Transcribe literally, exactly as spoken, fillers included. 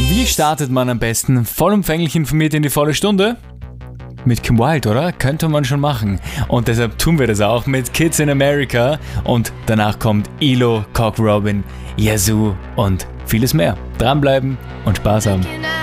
Wie startet man am besten vollumfänglich informiert in die volle Stunde? Mit Kim Wilde, oder? Könnte man schon machen. Und deshalb tun wir das auch mit Kids in America. Und danach kommt ELO, Cock Robin, Yazoo und vieles mehr. Dranbleiben und Spaß haben.